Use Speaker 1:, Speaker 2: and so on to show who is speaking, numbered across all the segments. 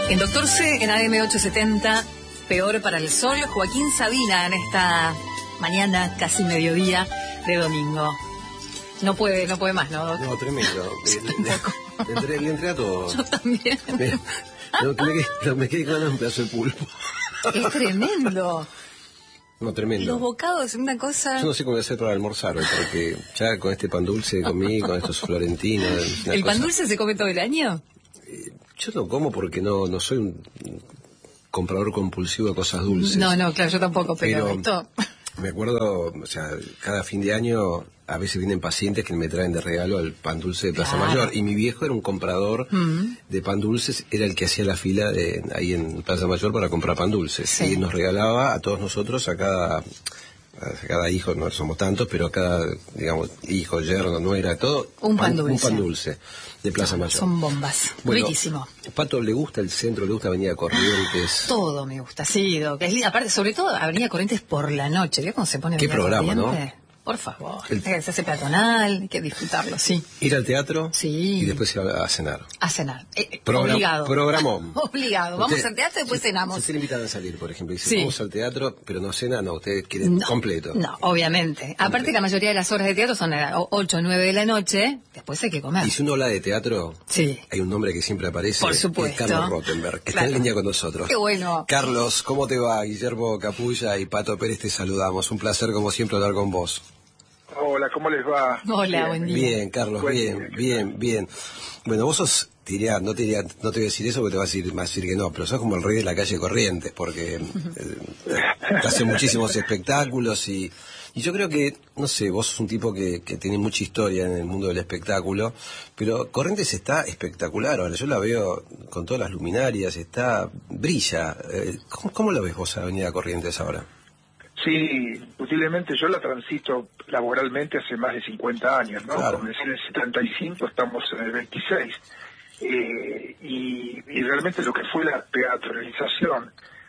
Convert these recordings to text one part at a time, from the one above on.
Speaker 1: En Doctor C, en AM 870, peor para el sol, Joaquín Sabina en esta mañana, casi mediodía de domingo. No puede más, ¿no?
Speaker 2: No, tremendo. Le entré a todo.
Speaker 1: Yo también.
Speaker 2: Me quedé con un pedazo de pulpo.
Speaker 1: Es tremendo.
Speaker 2: No, tremendo.
Speaker 1: Los bocados es una cosa...
Speaker 2: Yo no sé cómo voy a hacer para almorzar hoy, porque ya con este pan dulce comí, con estos florentinos...
Speaker 1: ¿El pan dulce se come todo el año?
Speaker 2: Yo lo como porque no soy un comprador compulsivo de cosas dulces.
Speaker 1: No, claro, yo tampoco, pero esto...
Speaker 2: Me acuerdo, o sea, cada fin de año a veces vienen pacientes que me traen de regalo el pan dulce de Plaza Mayor. Y mi viejo era un comprador de pan dulces, era el que hacía la fila ahí en Plaza Mayor para comprar pan dulce. Sí. Y nos regalaba a todos nosotros, a cada hijo, no somos tantos, pero a cada, digamos, hijo, yerno, nuera, todo,
Speaker 1: un pan
Speaker 2: dulce de Plaza Mayor.
Speaker 1: Son bombas, bueno, riquísimo.
Speaker 2: Pato, ¿le gusta el centro? ¿Le gusta Avenida Corrientes?
Speaker 1: Todo me gusta, sí, aparte, sobre todo Avenida Corrientes por la noche, ¿vio cómo se pone
Speaker 2: Avenida Corrientes? ¿Qué programa, no?
Speaker 1: Por favor, se hace peatonal, hay que disfrutarlo, sí.
Speaker 2: Ir al teatro
Speaker 1: sí.
Speaker 2: Y después a cenar.
Speaker 1: A cenar, obligado.
Speaker 2: Programón.
Speaker 1: Obligado, vamos al teatro y después cenamos.
Speaker 2: Si usted le invitan a salir, por ejemplo, y dice,
Speaker 1: sí.
Speaker 2: Vamos al teatro, pero no cena, no, usted quiere completo.
Speaker 1: No, obviamente. Aparte la mayoría de las horas de teatro son a las 8 o 9 de la noche, después hay que comer.
Speaker 2: Y si uno habla de teatro,
Speaker 1: sí.
Speaker 2: Hay un nombre que siempre aparece,
Speaker 1: por supuesto.
Speaker 2: Carlos Rottenberg, que está en línea con nosotros.
Speaker 1: Qué bueno.
Speaker 2: Carlos, ¿cómo te va? Guillermo Capulla y Pato Pérez te saludamos. Un placer, como siempre, hablar con vos.
Speaker 3: Hola, ¿cómo les va?
Speaker 1: Hola, buen día.
Speaker 2: Bien, Carlos, bien. Bueno, vos sos, no te voy a decir eso porque te vas a decir que no, pero sos como el rey de la calle Corrientes, porque hace muchísimos espectáculos y yo creo que, no sé, vos sos un tipo que tiene mucha historia en el mundo del espectáculo, pero Corrientes está espectacular ahora, yo la veo con todas las luminarias, brilla. ¿Cómo la ves vos a Avenida Corrientes ahora?
Speaker 3: Sí, posiblemente yo la transito laboralmente hace más de 50 años, ¿no?
Speaker 2: Claro.
Speaker 3: Comencé en el 75, estamos en el 26. Y realmente lo que fue la teatralización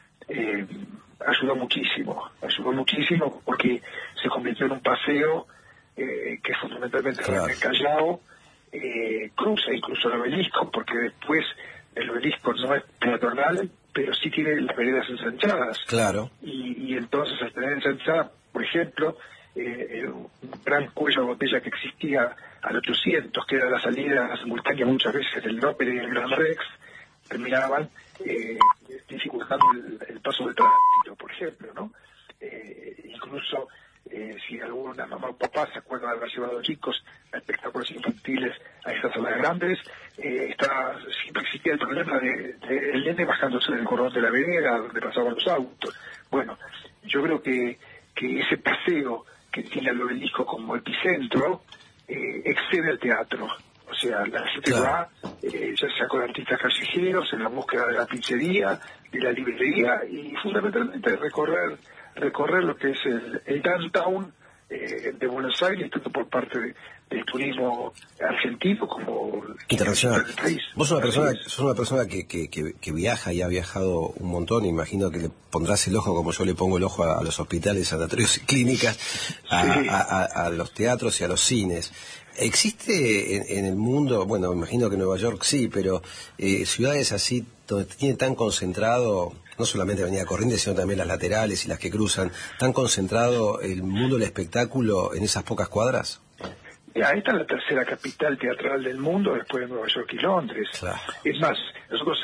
Speaker 3: ayudó muchísimo porque se convirtió en un paseo que fundamentalmente en el Callao cruza incluso el obelisco, porque después el obelisco no es peatonal, pero sí tiene las veredas ensanchadas.
Speaker 2: Claro.
Speaker 3: Y entonces al tener ensanchada, por ejemplo, un gran cuello de botella que existía al 800, que era la salida simultánea muchas veces del Ópera y el Gran Rex, terminaban dificultando el paso del tránsito, por ejemplo, ¿no? Incluso si alguna mamá o papá se acuerda de haber llevado chicos a espectáculos infantiles a esas salas grandes, siempre existía el problema de el nene bajándose del cordón de la vereda donde pasaban los autos. Bueno, yo creo que ese paseo que tiene el obelisco como epicentro excede al teatro. O sea, la gente va, ya sea con artistas callejeros, en la búsqueda de la pizzería, de la librería, y fundamentalmente recorrer lo que es el downtown de Buenos Aires, tanto por parte del turismo argentino como
Speaker 2: internacional
Speaker 3: del país.
Speaker 2: Vos sos una persona que viaja y ha viajado un montón, imagino que le pondrás el ojo como yo le pongo el ojo a los hospitales, sanatorios y clínicas, a los teatros y a los cines. ¿Existe en el mundo, bueno, imagino que en Nueva York sí, pero ciudades así donde tiene tan concentrado, no solamente Avenida Corrientes, sino también las laterales y las que cruzan, tan concentrado el mundo del espectáculo en esas pocas cuadras?
Speaker 3: Esta es la tercera capital teatral del mundo después de Nueva York y Londres.
Speaker 2: Claro.
Speaker 3: Es más, nosotros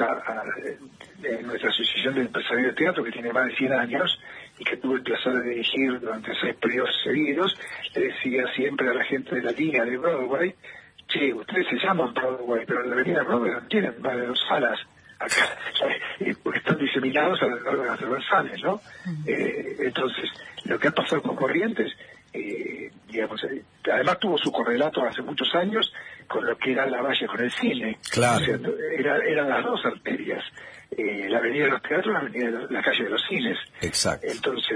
Speaker 3: en nuestra asociación de empresarios de teatro, que tiene más de 100 años y que tuve el placer de dirigir durante 6 periodos seguidos, le decía siempre a la gente de la línea de Broadway, che, ustedes se llaman Broadway, pero en la avenida Broadway no tienen más de 2 salas acá, porque están diseminados a lo largo de las transversales, ¿no? Entonces, lo que ha pasado con Corrientes, digamos, además tuvo su correlato hace muchos años con lo que era la Valle con el cine.
Speaker 2: Claro.
Speaker 3: O sea, eran las dos arterias, la avenida de los teatros, la calle de los cines.
Speaker 2: Exacto.
Speaker 3: Entonces,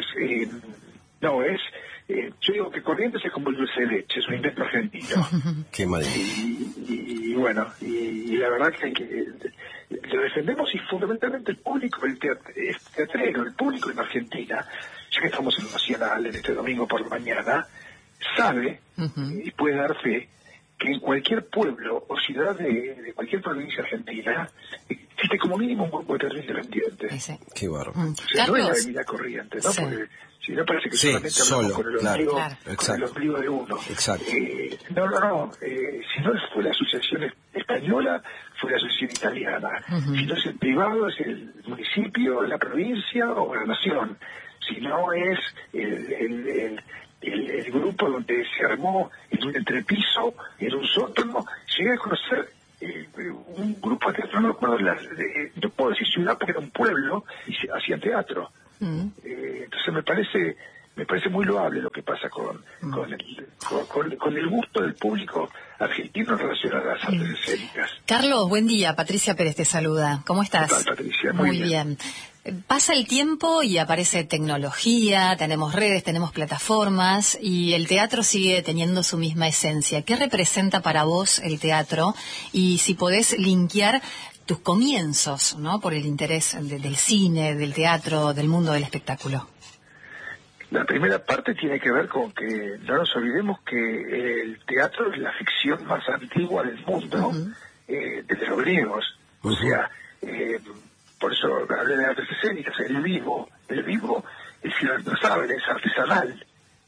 Speaker 3: yo digo que Corrientes es como el dulce de leche, es un invento argentino.
Speaker 2: Qué mal.
Speaker 3: Y bueno, y la verdad que lo defendemos, y fundamentalmente el público, el teatrero, el público en Argentina, ya que estamos en Nacional en este domingo por la mañana, sabe y puede dar fe que en cualquier pueblo o ciudad de cualquier provincia argentina existe como mínimo un grupo de teatro independiente.
Speaker 1: Sí.
Speaker 2: Qué bárbaro.
Speaker 3: O sea, no es la avenida corriente, ¿no?
Speaker 1: Sí.
Speaker 3: Porque si no parece que
Speaker 2: Sí,
Speaker 3: solamente
Speaker 2: solo,
Speaker 3: hablamos con el
Speaker 2: claro,
Speaker 3: ombligo,
Speaker 1: claro.
Speaker 3: con el
Speaker 2: Exacto.
Speaker 3: ombligo de uno.
Speaker 2: Exacto.
Speaker 3: No. Si no fue la asociación española, fue la asociación italiana. Si no es el privado, es el municipio, la provincia o la nación. Si no es el grupo donde se armó en un entrepiso, en un sótano. Llegué a conocer un grupo de teatro, no recuerdo, no puedo decir ciudad porque era un pueblo y hacían teatro. Entonces me parece muy loable lo que pasa con el gusto del público argentino en relación a las artes escénicas.
Speaker 1: Carlos, buen día. Patricia Pérez te saluda. ¿Cómo estás?
Speaker 3: ¿Qué tal, Patricia?
Speaker 1: Muy bien. Pasa el tiempo y aparece tecnología, tenemos redes, tenemos plataformas y el teatro sigue teniendo su misma esencia. ¿Qué representa para vos el teatro? Y si podés linkear tus comienzos, ¿no? Por el interés del cine, del teatro, del mundo del espectáculo.
Speaker 3: La primera parte tiene que ver con que no nos olvidemos que el teatro es la ficción más antigua del mundo, desde los griegos. O sea, por eso hablé de artes escénicas, el vivo es irreemplazable, es artesanal.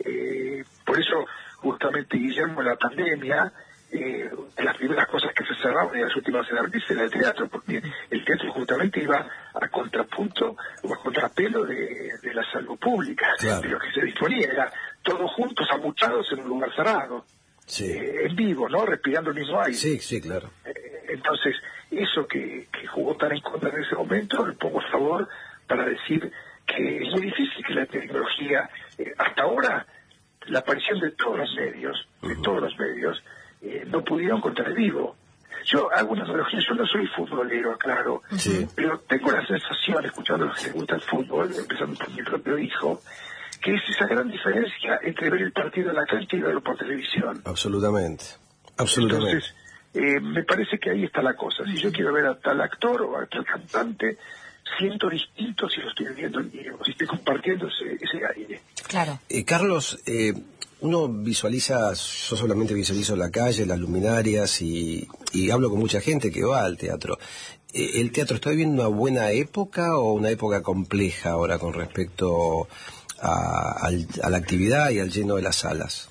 Speaker 3: Por eso, justamente, Guillermo, en la pandemia, de las primeras cosas que se cerraron y las últimas en abrirse era el teatro, porque el teatro justamente iba a contrapunto o a contrapelo de la salud pública,
Speaker 2: claro,
Speaker 3: de lo que se disponía, era todos juntos, amuchados en un lugar cerrado, en vivo, ¿no? Respirando el mismo aire.
Speaker 2: Sí, claro.
Speaker 3: Entonces, eso que jugó tan en contra en ese momento, lo pongo a favor para decir que es muy difícil que la tecnología, hasta ahora, la aparición de todos los medios, no pudieron contra el vivo. Yo hago una analogía, yo no soy futbolero, claro, pero tengo la sensación, escuchando a los que les gusta el fútbol, empezando por mi propio hijo, que es esa gran diferencia entre ver el partido en la cancha y verlo por televisión.
Speaker 2: Absolutamente.
Speaker 3: Entonces, me parece que ahí está la cosa. Si yo quiero ver a tal actor o a tal cantante, siento distinto si lo estoy viendo en vivo, si estoy compartiendo ese aire.
Speaker 1: Claro.
Speaker 2: Carlos, uno visualiza, yo solamente visualizo la calle, las luminarias y hablo con mucha gente que va al teatro. ¿El teatro está viviendo una buena época o una época compleja ahora con respecto a la actividad y al lleno de las salas?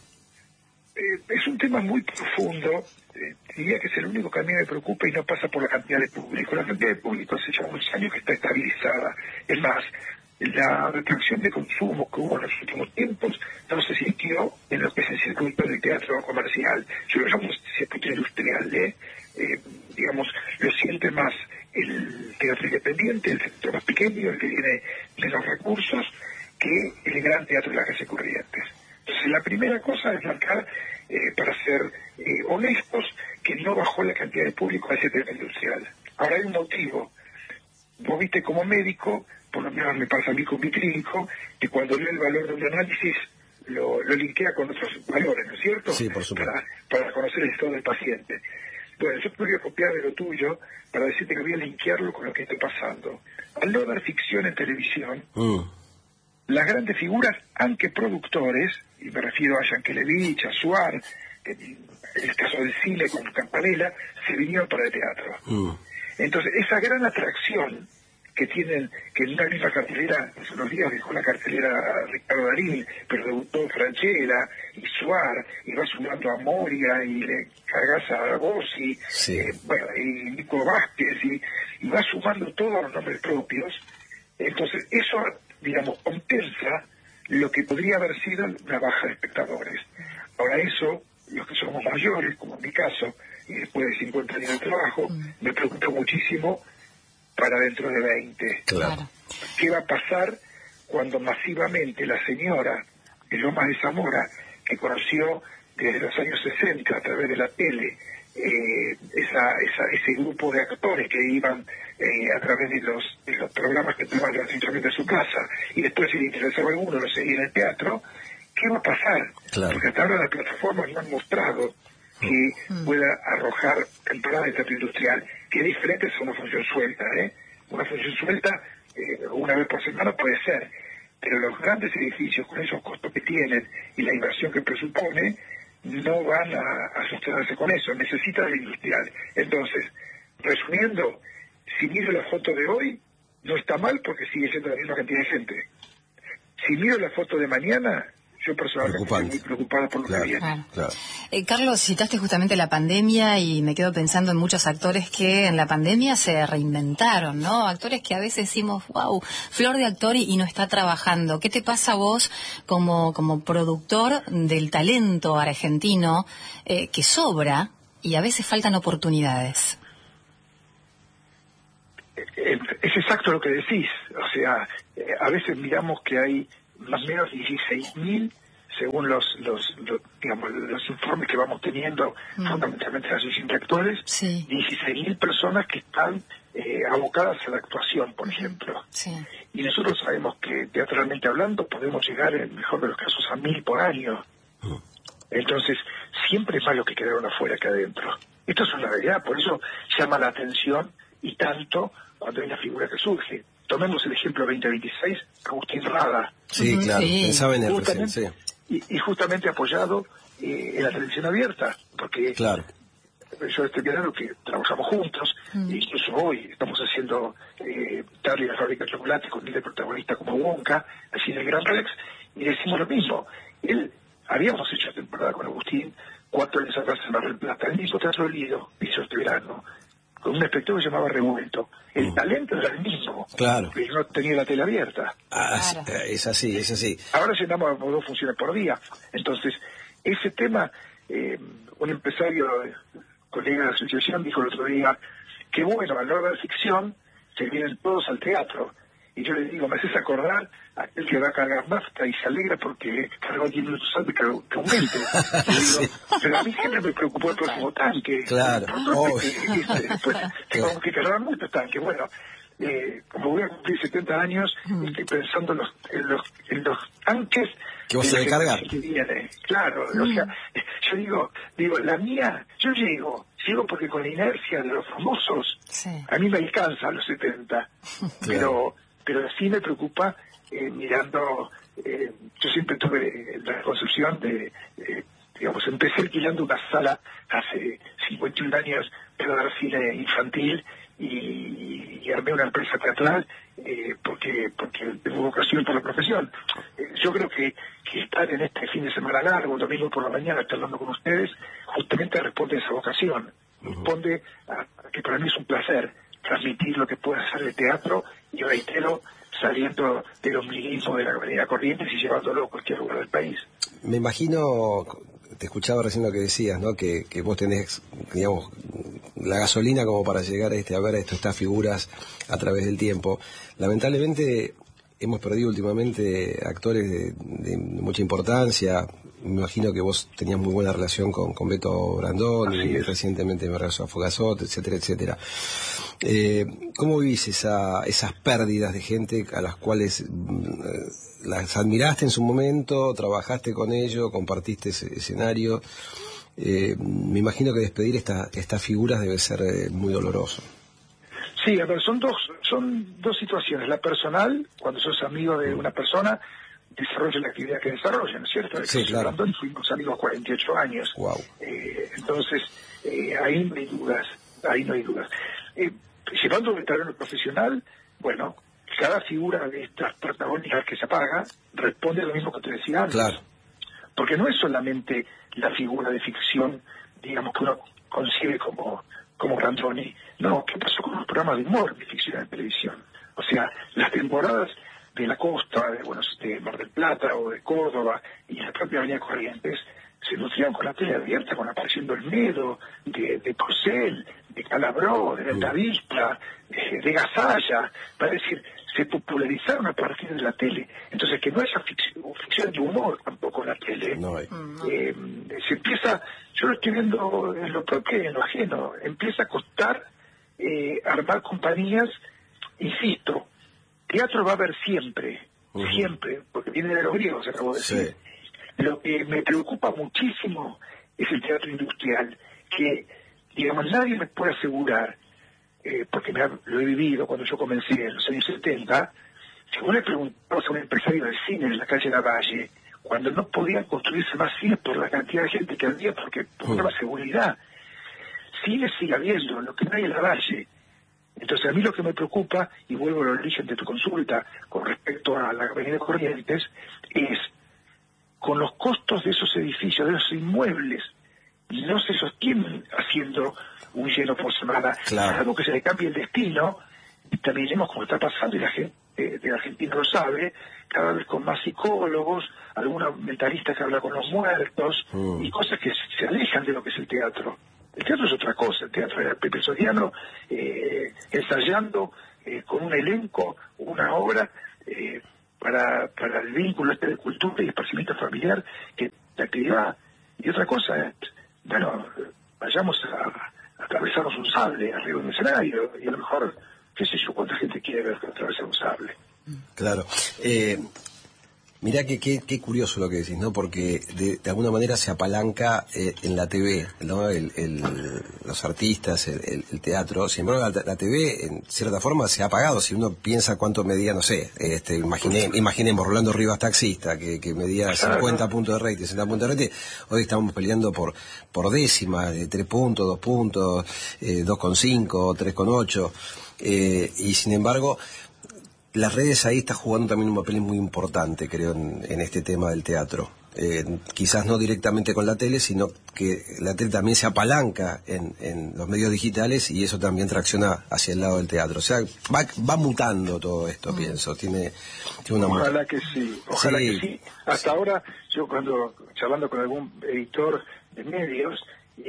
Speaker 3: Es un tema muy profundo. Diría que es el único que a mí me preocupa y no pasa por la cantidad de público. La cantidad de público hace ya muchos años que está estabilizada. Es más, la retracción de consumo que hubo en los últimos tiempos no se sintió en lo que es el circuito del teatro comercial. Yo lo llamo circuito industrial, digamos, lo siente más el teatro independiente, el sector más pequeño, el que tiene menos recursos, que el gran teatro de las calles corrientes. Entonces, la primera cosa es marcar, para ser honestos, que no bajó la cantidad de público a ese teatro industrial. Ahora hay un motivo. Vos viste como médico, por lo menos me pasa a mí con mi clínico, que cuando veo el valor de un análisis lo linkea con otros valores, ¿no es cierto?
Speaker 2: Sí, por supuesto.
Speaker 3: Para conocer el estado del paciente. Bueno, yo podría copiar de lo tuyo para decirte que voy a linkearlo con lo que está pasando. Al no dar ficción en televisión, las grandes figuras, aunque productores, y me refiero a Yankelevich, a Suar, en el caso del cine con Campanella, se vinieron para el teatro. Entonces, esa gran atracción que tienen, que en una misma cartelera, hace unos días dejó la cartelera Ricardo Darín, pero debutó Franchella y Suar, y va sumando a Moria, y le cargas a Bossi, y Nico Vázquez, y va sumando todos los nombres propios. Entonces, eso, digamos, compensa lo que podría haber sido una baja de espectadores. Ahora eso, los que somos mayores, como en mi caso, y después de 50 años de trabajo, me preocupa muchísimo para dentro de 20.
Speaker 2: Claro.
Speaker 3: ¿Qué va a pasar cuando masivamente la señora de Lomas de Zamora, que conoció desde los años 60 a través de la tele, ese grupo de actores que iban a través de los programas que tomaban gratuitamente de su casa, y después si le interesaba a alguno lo seguía en el teatro, ¿qué va a pasar?
Speaker 2: Claro.
Speaker 3: Porque hasta ahora las plataformas no han mostrado que pueda arrojar temporada de teatro industrial, que es diferente a una función suelta, Una función suelta, una vez por semana puede ser, pero los grandes edificios con esos costos que tienen y la inversión que presupone, no van a sostenerse con eso, necesita el industrial. Entonces, resumiendo, Si miro la foto de hoy, no está mal porque sigue siendo la misma cantidad de gente. Si miro la foto de mañana, yo personalmente estoy muy preocupada por lo que viene.
Speaker 2: Claro.
Speaker 1: Carlos, citaste justamente la pandemia y me quedo pensando en muchos actores que en la pandemia se reinventaron, ¿no? Actores que a veces decimos, wow, flor de actor y no está trabajando. ¿Qué te pasa a vos como productor del talento argentino que sobra y a veces faltan oportunidades?
Speaker 3: Es exacto lo que decís. O sea, a veces miramos que hay más o menos 16.000, según los informes que vamos teniendo, fundamentalmente las asociación de actores, 16.000 personas que están abocadas a la actuación, por ejemplo.
Speaker 1: Sí.
Speaker 3: Y nosotros sabemos que, teatralmente hablando, podemos llegar, en el mejor de los casos, a 1.000 por año. Entonces, siempre es más lo que quedaron afuera que adentro. Esto es una realidad, por eso llama la atención y tanto cuando hay una figura que surge. Tomemos el ejemplo 2026, Agustín Rada.
Speaker 2: Sí, claro, pensaba en él recién, sí.
Speaker 3: Y justamente apoyado en la televisión abierta, porque yo estoy claro que trabajamos juntos, incluso hoy estamos haciendo Charlie y la fábrica de chocolate con él de protagonista como Wonka, así en el Gran Rex, y decimos lo mismo. Habíamos hecho temporada con Agustín 4 años atrás en Mar del Plata, el mismo Teatro Lido, hizo este verano, con un espectáculo que se llamaba Revuelto. El talento era el mismo, pero no tenía la tele abierta.
Speaker 2: Es así.
Speaker 3: Ahora llenamos 2 funciones por día. Entonces, ese tema, un empresario, colega de la asociación, dijo el otro día que bueno, al no haber ficción, se vienen todos al teatro. Y yo le digo, me haces acordar a aquel que va a cargar nafta y se alegra porque cargó 10 minutos antes que aumente. Digo, pero a mí siempre me preocupó el próximo tanque.
Speaker 2: Claro.
Speaker 3: Después tengo que cargar muchos tanques. Bueno, como voy a cumplir 70 años, estoy pensando en los tanques
Speaker 2: que vas a cargar.
Speaker 3: Que viene. Claro, o sea, yo digo, la mía, yo llego porque con la inercia de los famosos, a mí me alcanza a los 70, pero sí me preocupa mirando, yo siempre tuve la concepción de, empecé alquilando una sala hace 51 años para dar cine infantil y armé una empresa teatral porque tengo vocación por la profesión. Yo creo que estar en este fin de semana largo, el domingo por la mañana, charlando con ustedes, justamente responde a esa vocación. Responde a que para mí es un placer transmitir lo que puede hacer el teatro, y reitero, saliendo del ombliguismo de la Avenida Corrientes y llevándolo a cualquier lugar del país.
Speaker 2: Me imagino, te escuchaba recién lo que decías, ¿no? Que vos tenés, digamos, la gasolina como para llegar a ver estas figuras a través del tiempo. Lamentablemente hemos perdido últimamente actores de mucha importancia. Me imagino que vos tenías muy buena relación con Beto Brandón y recientemente me regresó a Fogazot, etcétera. ¿Cómo vivís esas pérdidas de gente a las cuales las admiraste en su momento, trabajaste con ellos, compartiste ese escenario? Me imagino que despedir estas figuras debe ser muy doloroso.
Speaker 3: Sí, a ver, son dos situaciones. La personal, cuando sos amigo de una persona, desarrolla la actividad que desarrolla, ¿no es cierto?
Speaker 2: Sí, claro.
Speaker 3: Fuimos amigos 48 años.
Speaker 2: Wow.
Speaker 3: Entonces, ahí no hay dudas. Llevando el terreno profesional, bueno, cada figura de estas protagónicas que se apaga responde a lo mismo que te decía antes.
Speaker 2: Claro.
Speaker 3: Porque no es solamente la figura de ficción, digamos, que uno concibe como Brandoni. No, ¿qué pasó con los programas de humor de ficción en televisión? O sea, las temporadas de la costa, de Mar del Plata o de Córdoba y la propia Avenida Corrientes se nutrían con la tele abierta, con apareciendo el Medo, de Porcel, de Calabró, de Altavista, de Gasalla, para decir, se popularizaron a partir de la tele. Entonces, que no haya ficción de humor tampoco en la tele.
Speaker 2: No hay.
Speaker 3: Se empieza, yo lo estoy viendo en lo propio y en lo ajeno, empieza a costar armar compañías, insisto, teatro va a haber siempre, porque viene de los griegos, acabo de decir.
Speaker 2: Sí.
Speaker 3: Lo que me preocupa muchísimo es el teatro industrial, que, digamos, nadie me puede asegurar, porque lo he vivido cuando yo comencé en los años 70, si vos le preguntabas a un empresario de cine en la calle Lavalle, cuando no podían construirse más cines por la cantidad de gente que había, porque por la seguridad, cine sigue habiendo, lo que no hay en Lavalle, Entonces a mí lo que me preocupa, y vuelvo al origen de tu consulta con respecto a la Avenida Corrientes, es con los costos de esos edificios, de esos inmuebles, no se sostienen haciendo un lleno por semana, algo que se le cambie el destino, y terminemos como está pasando, y la gente de Argentina lo sabe, cada vez con más psicólogos, algunos mentalistas que hablan con los muertos, y cosas que se alejan de lo que es el teatro. El teatro es otra cosa, el teatro era Pepe Soriano ensayando con un elenco, una obra para el vínculo de cultura y esparcimiento familiar, que la actividad. Y otra cosa es, bueno, vayamos a atravesarnos un sable arriba de un escenario, y a lo mejor, qué sé yo, cuánta gente quiere ver que atravesar un sable.
Speaker 2: Claro. Mirá qué curioso lo que decís, ¿no? Porque de alguna manera se apalanca en la TV, ¿no? Los artistas, el teatro. Sin embargo, la TV, en cierta forma, se ha apagado. Si uno piensa cuánto medía, no sé, imaginemos Rolando Rivas, taxista, que medía 50 puntos de rating, 60 puntos de rating. Hoy estamos peleando por décimas, de 3 puntos, 2 puntos, 2,5, 3,8. Y sin embargo, las redes ahí están jugando también un papel muy importante, creo, en este tema del teatro. Quizás no directamente con la tele, sino que la tele también se apalanca en los medios digitales, y eso también tracciona hacia el lado del teatro. O sea, va mutando todo esto, pienso. Tiene una
Speaker 3: Ojalá que sí, ojalá que sí. Hasta ahora, yo cuando charlando con algún editor de medios,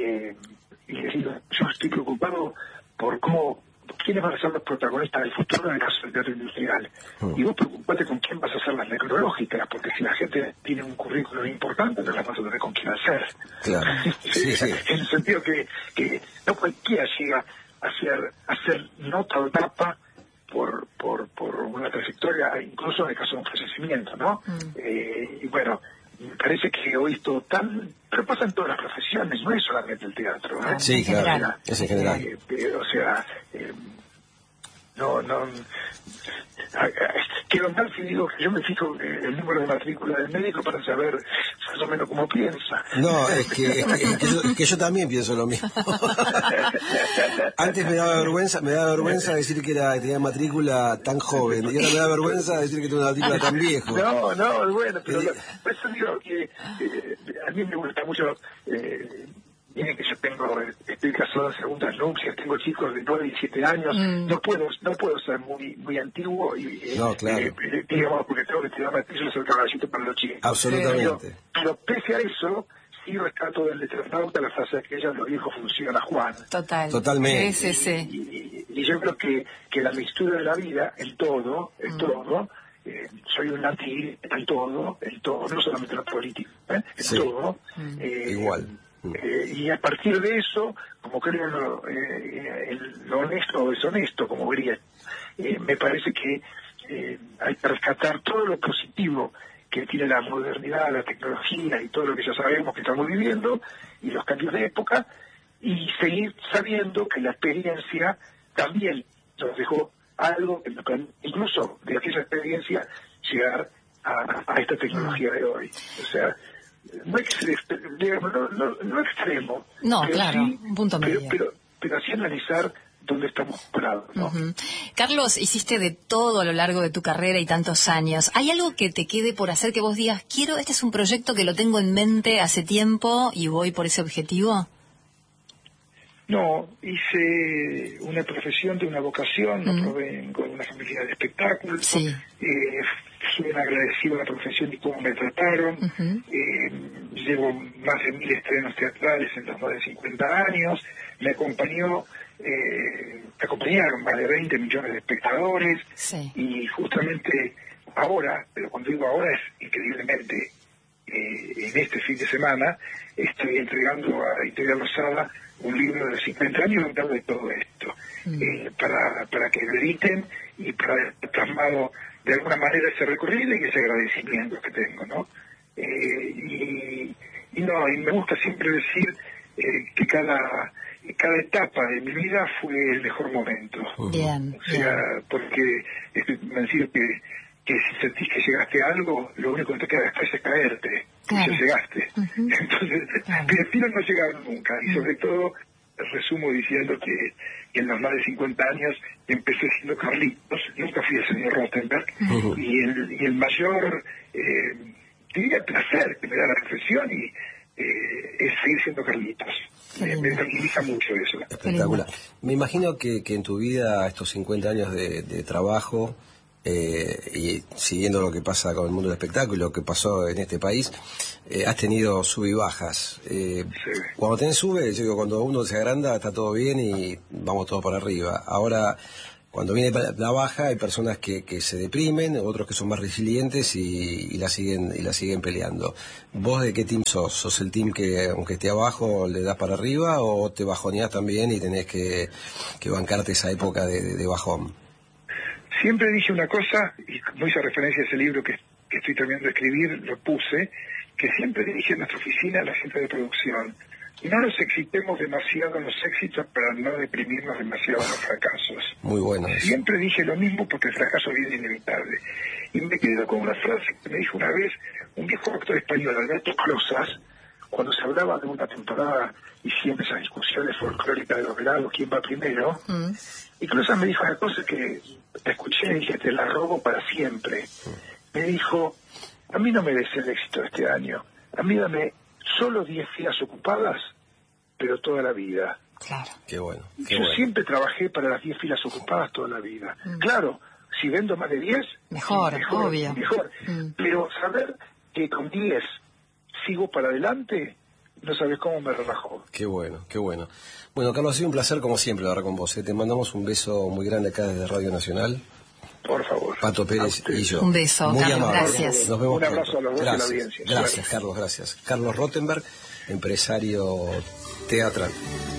Speaker 3: y les digo, yo estoy preocupado por quiénes van a ser los protagonistas del futuro en el caso del teatro industrial. Y vos preocupate con quién vas a hacer las necrológicas, porque si la gente tiene un currículum importante, no las vas a tener con quién hacer.
Speaker 2: Claro. Sí.
Speaker 3: En el sentido que no cualquiera llega a hacer nota o tapa por una trayectoria, incluso en el caso de un fallecimiento, ¿no? Y bueno, me parece que hoy es todo pero pasa en todas las profesiones, no es solamente el teatro, ¿eh?
Speaker 2: Sí, claro, es en general.
Speaker 3: O sea, no, quedo mal si digo que yo me fijo el número de matrícula del médico para saber más o menos cómo piensa.
Speaker 2: No, es que yo también pienso lo mismo. Antes me daba vergüenza decir que tenía matrícula tan joven, y ahora me da vergüenza decir que tengo una matrícula tan viejo.
Speaker 3: No, bueno, pero por eso digo que a mí me gusta mucho. Miren que yo estoy casado en segundas nupcias, tengo chicos de 9 y 7 años, no puedo ser muy antiguo y
Speaker 2: no, claro.
Speaker 3: Digamos, porque tengo que tirar martillos el caballito para los chicos.
Speaker 2: Absolutamente.
Speaker 3: Pero pese a eso, sí rescato del Letranauta la frase aquella, los viejos funciona Juan.
Speaker 2: Totalmente.
Speaker 3: Sí. Y yo creo que la mixtura de la vida, el todo, soy un anti en todo, no solamente en la política, en todo.
Speaker 2: Igual.
Speaker 3: Y a partir de eso, como creo en lo honesto o deshonesto, como diría, me parece que hay que rescatar todo lo positivo que tiene la modernidad, la tecnología y todo lo que ya sabemos que estamos viviendo, y los cambios de época, y seguir sabiendo que la experiencia también nos dejó algo que nos permite, incluso de aquella experiencia, llegar a esta tecnología de hoy. O sea, no extremo.
Speaker 1: No, claro, sí, un punto medio.
Speaker 3: Pero así analizar dónde estamos parados, ¿no?
Speaker 1: Carlos, hiciste de todo a lo largo de tu carrera y tantos años. ¿Hay algo que te quede por hacer que vos digas, este es un proyecto que lo tengo en mente hace tiempo y voy por ese objetivo?
Speaker 3: No, hice una profesión de una vocación, no provengo de una familia de espectáculos. Sí. Soy agradecido a la profesión y cómo me trataron. Llevo más de 1000 estrenos teatrales en los más de 50 años. Me acompañaron más de 20 millones de espectadores. Sí. Y justamente ahora, pero cuando digo ahora es increíblemente, en este fin de semana, estoy entregando a Editorial Rosada un libro de 50 años hablando de todo esto, para que lo editen y para plasmado de alguna manera ese recorrido y ese agradecimiento que tengo, ¿no? Y me gusta siempre decir que cada etapa de mi vida fue el mejor momento.
Speaker 1: Bien,
Speaker 3: o sea, porque estoy convencido que si sentís que llegaste a algo, lo único que te queda después es caerte. Claro. Ya llegaste. Entonces, prefiero no llegar nunca, y sobre todo resumo diciendo que en los más de 50 años empecé siendo Carlitos, nunca fui el señor Rothenberg, y el mayor, diría, placer que me da la profesión es seguir siendo Carlitos. Me tranquiliza mucho eso.
Speaker 2: Espectacular. Me imagino que en tu vida, estos 50 años de trabajo, y siguiendo lo que pasa con el mundo del espectáculo y lo que pasó en este país, has tenido sub y bajas.
Speaker 3: Sí.
Speaker 2: Cuando tenés sube, yo digo, cuando uno se agranda está todo bien y vamos todos para arriba. Ahora, cuando viene la baja, hay personas que se deprimen, otros que son más resilientes y la siguen peleando. ¿Vos de qué team sos? ¿Sos el team que, aunque esté abajo, le das para arriba, o te bajoneás también y tenés que bancarte esa época de bajón?
Speaker 3: Siempre dije una cosa, y como hice referencia a ese libro que estoy terminando de escribir, lo puse, que siempre dije en nuestra oficina a la gente de producción: no nos excitemos demasiado en los éxitos para no deprimirnos demasiado en los fracasos.
Speaker 2: Muy bueno eso.
Speaker 3: Siempre dije lo mismo porque el fracaso viene inevitable. Y me quedo con una frase que me dijo una vez un viejo actor español, Alberto Closas, cuando se hablaba de una temporada y siempre esas discusiones folclóricas de los veranos, quién va primero. Y Closas me dijo una cosa que la escuché y dije, te la robo para siempre. Me dijo: a mí no me des el éxito de este año, a mí dame solo 10 filas ocupadas, pero toda la vida.
Speaker 1: Claro.
Speaker 2: Qué bueno.
Speaker 3: Yo siempre trabajé para las 10 filas ocupadas toda la vida. Claro, si vendo más de 10,
Speaker 1: mejor, obvio.
Speaker 3: Mejor. Pero saber que con 10 sigo para adelante, no sabes cómo me relajó.
Speaker 2: Qué bueno, qué bueno. Bueno, Carlos, ha sido un placer como siempre hablar con vos. Te mandamos un beso muy grande acá desde Radio Nacional.
Speaker 3: Por favor.
Speaker 2: Pato Pérez y yo.
Speaker 1: Un beso,
Speaker 2: muy
Speaker 1: Carlos,
Speaker 2: amable.
Speaker 1: gracias.
Speaker 2: Nos vemos
Speaker 3: un abrazo
Speaker 2: pronto.
Speaker 3: a los dos y a la audiencia.
Speaker 2: Gracias, Carlos, gracias. Carlos Rothenberg, empresario teatral.